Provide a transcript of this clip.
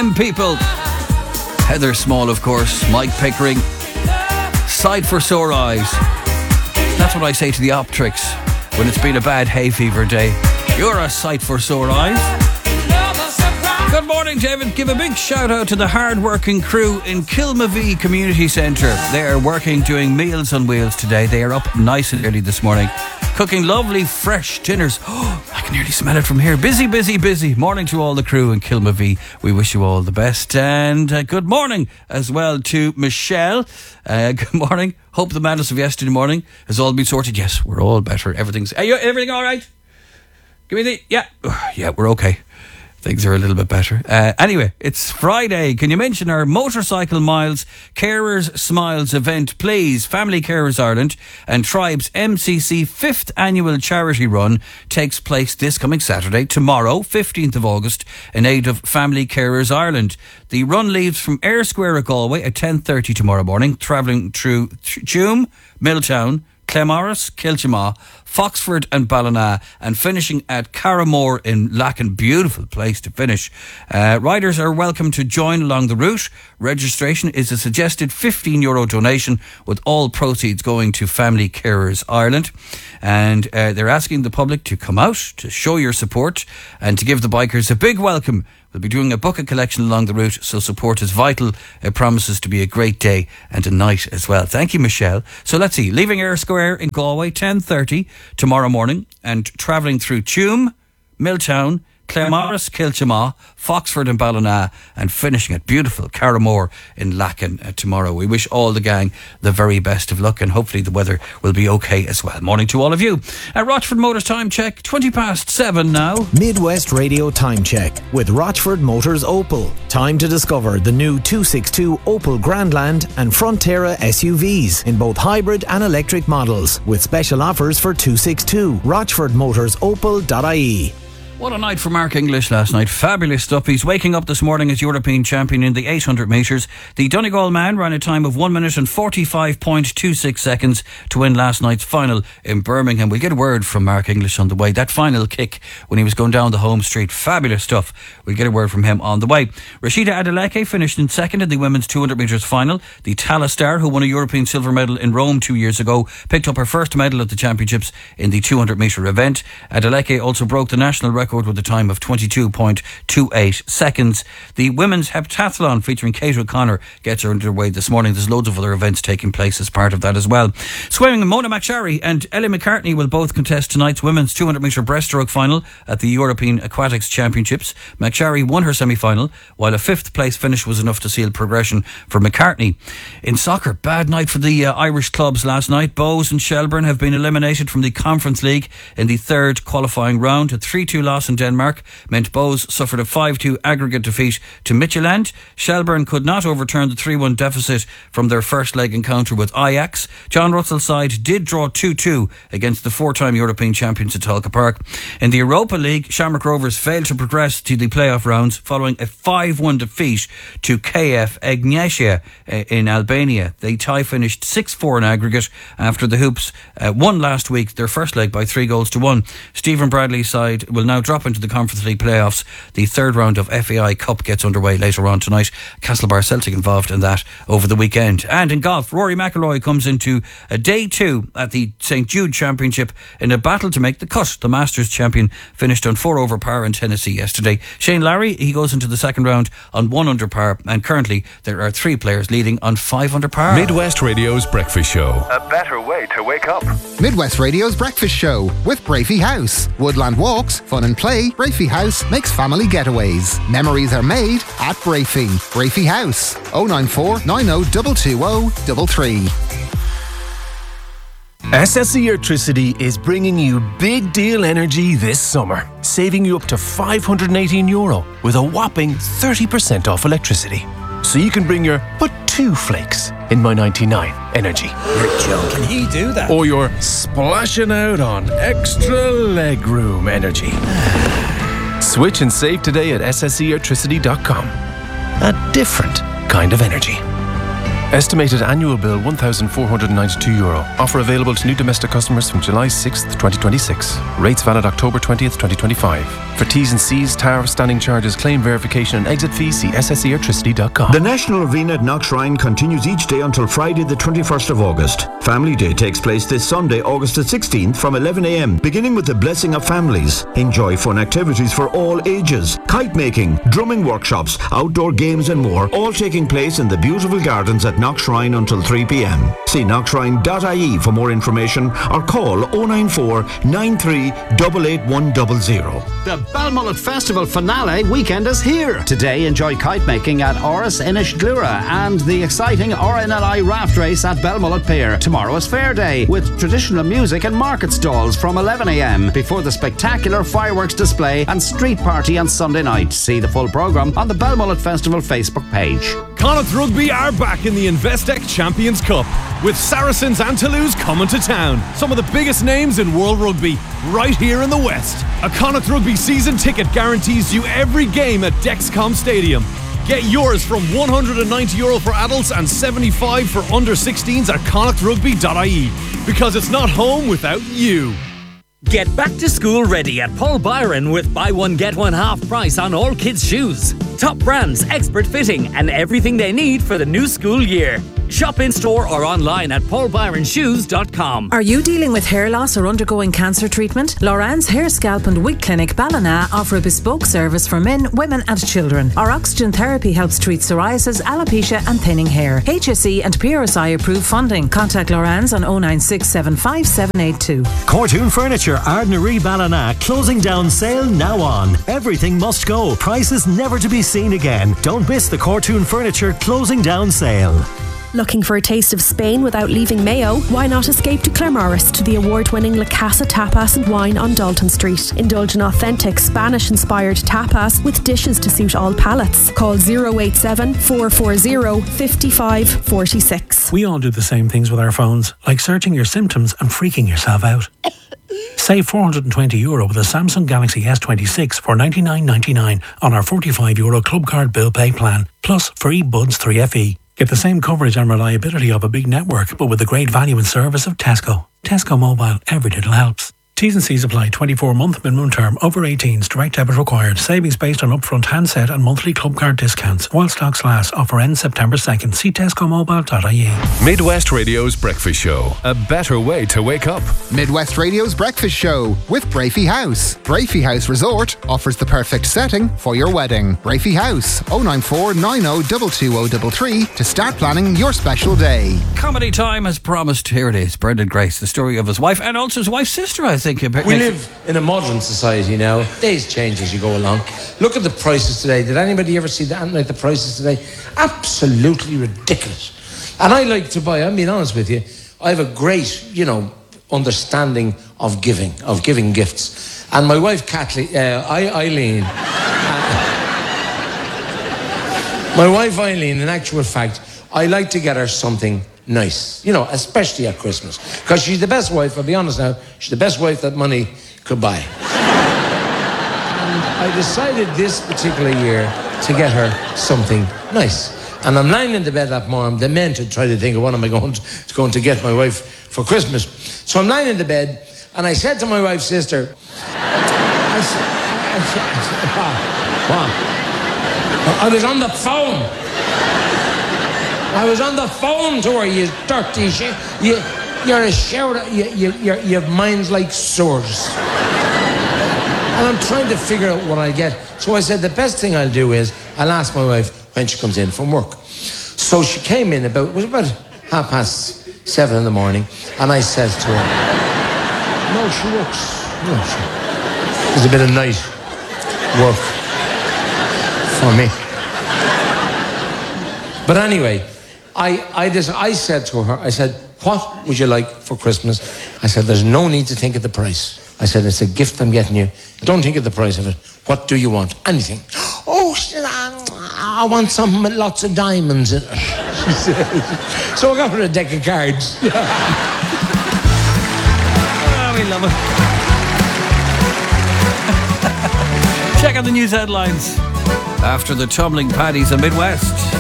M people. Heather Small, of course. Mike Pickering. Sight for sore eyes. That's what I say to the Optrix when it's been a bad hay fever day. You're a sight for sore eyes. Good morning, David. Give a big shout out to the hard-working crew in Kilmavee Community Centre. They are working doing Meals on Wheels today. They are up nice and early this morning, cooking lovely fresh dinners. Oh, I can nearly smell it from here. Busy, busy, busy. Morning to all the crew in Kilmavee. We wish you all the best. And good morning as well to Michelle. Good morning. Hope the madness of yesterday morning has all been sorted. Yes, we're all better. Everything all right? Give me the... Yeah, we're okay. Things are a little bit better. Anyway, it's Friday. Can you mention our Motorcycle Miles Carers Smiles event, please? Family Carers Ireland and Tribes MCC 5th annual charity run takes place this coming Saturday, tomorrow, 15th of August, in aid of Family Carers Ireland. The run leaves from Eyre Square at Galway at 10:30 tomorrow morning, travelling through Tuam, Milltown, Clemorris, Kiltimagh, Foxford and Ballina, and finishing at Carramore in Lacken. Beautiful place to finish. Riders are welcome to join along the route. Registration is a suggested €15 donation, with all proceeds going to Family Carers Ireland. And they're asking the public to come out, to show your support, and to give the bikers a big welcome. We'll be doing a bucket collection along the route, so support is vital. It promises to be a great day and a night as well. Thank you, Michelle. So let's see, leaving Eyre Square in Galway, 10:30 tomorrow morning, and travelling through Tuam, Milltown, Clemorris, Kiltimagh, Foxford and Ballina, and finishing at beautiful Carramore in Lacken tomorrow. We wish all the gang the very best of luck, and hopefully the weather will be okay as well. Morning to all of you. Rochford Motors time check, 7:20 now. Midwest Radio time check with Rochford Motors Opel. Time to discover the new 262 Opel Grandland and Frontera SUVs in both hybrid and electric models, with special offers for 262. RochfordMotorsOpel.ie. What a night for Mark English last night. Fabulous stuff. He's waking up this morning as European champion in the 800 metres. The Donegal man ran a time of 1 minute and 45.26 seconds to win last night's final in Birmingham. We'll get a word from Mark English on the way. That final kick when he was going down the home straight, fabulous stuff. We'll get a word from him on the way. Rashida Adeleke finished in second in the women's 200 metres final. The Tala star, who won a European silver medal in Rome 2 years ago, picked up her first medal at the championships in the 200 metre event. Adeleke also broke the national record with a time of 22.28 seconds. The women's heptathlon featuring Kate O'Connor gets her underway this morning. There's loads of other events taking place as part of that as well. Swimming, Mona McSharry and Ellie McCartney will both contest tonight's women's 200 metre breaststroke final at the European Aquatics Championships. McSharry won her semi-final, while a 5th place finish was enough to seal progression for McCartney. In soccer, bad night for the Irish clubs last night. Bows and Shelburne have been eliminated from the Conference League in the third qualifying round. A 3-2 loss in Denmark meant Bows suffered a 5-2 aggregate defeat to Midtjylland. Shelburne could not overturn the 3-1 deficit from their first leg encounter with Ajax. John Russell's side did draw 2-2 against the 4-time European champions at Talca Park. In the Europa League, Shamrock Rovers failed to progress to the playoff rounds following a 5-1 defeat to KF Agnieszka in Albania. The tie finished 6-4 in aggregate after the Hoops won last week their first leg by 3-1. Stephen Bradley's side will now drop into the Conference League playoffs. The third round of FAI Cup gets underway later on tonight. Castlebar Celtic involved in that over the weekend. And in golf, Rory McIlroy comes into a day 2 at the St. Jude Championship in a battle to make the cut. The Masters champion finished on 4 over par in Tennessee yesterday. Shane Lowry, he goes into the second round on 1 under par, and currently there are 3 players leading on 5 under par. Midwest Radio's Breakfast Show. A better way to wake up. Midwest Radio's Breakfast Show with Brafey House. Woodland walks, fun and play. Brafey House makes family getaways. Memories are made at Brafey. Brafey House. 094 90 220 SSE Electricity is bringing you big deal energy this summer, saving you up to €518 with a whopping 30% off electricity. So you can bring your but 2 flakes in my 99 energy. You're joking, he do that? Or you're splashing out on extra legroom energy. Switch and save today at SSEelectricity.com. A different kind of energy. Estimated annual bill €1,492. Offer available to new domestic customers from July 6th, 2026. Rates valid October 20th, 2025. For T's and C's, tariff, standing charges, claim verification and exit fees, see sscelectricity.com. The National Arena at Knockshrine continues each day until Friday the 21st of August. Family Day takes place this Sunday, August the 16th from 11 a.m, beginning with the Blessing of Families. Enjoy fun activities for all ages, kite making, drumming workshops, outdoor games and more, all taking place in the beautiful gardens at Knockshrine until 3 p.m. See knockshrine.ie for more information or call 094 93 88100. The Balmullet Festival finale weekend is here. Today, enjoy kite making at Oris Inish Glura and the exciting RNLI raft race at Balmullet Pier. Tomorrow is Fair Day with traditional music and market stalls from 11 a.m. before the spectacular fireworks display and street party on Sunday night. See the full programme on the Balmullet Festival Facebook page. Connacht Rugby are back in the Investec Champions Cup with Saracens and Toulouse coming to town. Some of the biggest names in world rugby right here in the West. A Connacht Rugby season ticket guarantees you every game at Dexcom Stadium. Get yours from €190 for adults and $75 for under 16s at connachtrugby.ie, because it's not home without you. Get back to school ready at Paul Byron with buy one get one half price on all kids' shoes. Top brands, expert fitting and everything they need for the new school year. Shop in store or online at paulbyronshoes.com. Are you dealing with hair loss or undergoing cancer treatment? Loran's Hair, Scalp and Wig Clinic Ballina offer a bespoke service for men, women and children. Our oxygen therapy helps treat psoriasis, alopecia and thinning hair. HSE and PRSI approved funding. Contact Loran's on 096755782. Cortoon Furniture, Ardnaree Ballina, closing down sale now on. Everything must go. Prices never to be seen again. Don't miss the Cortoon Furniture closing down sale. Looking for a taste of Spain without leaving Mayo? Why not escape to Claremorris to the award-winning La Casa Tapas and Wine on Dalton Street. Indulge in authentic Spanish-inspired tapas with dishes to suit all palates. Call 087 440 5546. We all do the same things with our phones, like searching your symptoms and freaking yourself out. Save €420 with a Samsung Galaxy S26 for $99.99 on our €45 Club Card Bill Pay plan, plus free Buds 3FE. Get the same coverage and reliability of a big network, but with the great value and service of Tesco. Tesco Mobile, every little helps. T's and C's apply. 24-month minimum term. Over 18s. Direct debit required. Savings based on upfront handset and monthly club card discounts. While stocks last. Offer ends September 2nd. See tescomobile.ie. Midwest Radio's Breakfast Show. A better way to wake up. Midwest Radio's Breakfast Show with Brafey House. Brafey House Resort offers the perfect setting for your wedding. Brafey House, 094 90 22033 to start planning your special day. Comedy time as promised. Here it is. Brendan Grace, the story of his wife and also his wife's sister, I think. We live in a modern society now. Days change as you go along. Look at the prices today. Did anybody ever see that? Like the prices today? Absolutely ridiculous. And I like to buy, I'm being honest with you, I have a great, understanding of giving gifts. And my wife, Eileen, my wife, Eileen, in actual fact, I like to get her something nice, especially at Christmas. Because she's the best wife, I'll be honest now, she's the best wife that money could buy. And I decided this particular year to get her something nice. And I'm lying in the bed that morning, demented, trying to think of what am I going to get my wife for Christmas. So I'm lying in the bed, and I said to my wife's sister, I was on the phone. I was on the phone to her, you dirty shit. You're a shower. You have minds like swords. And I'm trying to figure out what I get. So I said, the best thing I'll do is I'll ask my wife when she comes in from work. So she came in it was about 7:30 in the morning, and I said to her, no, she works. There's a bit of night work for me. But anyway, I said to her, I said, what would you like for Christmas? I said, there's no need to think of the price. I said, it's a gift I'm getting you. Don't think of the price of it. What do you want? Anything. Oh, I want something with lots of diamonds in it. She said. So I got her a deck of cards. Oh, we love it. Check out the news headlines. After the tumbling paddies of Midwest.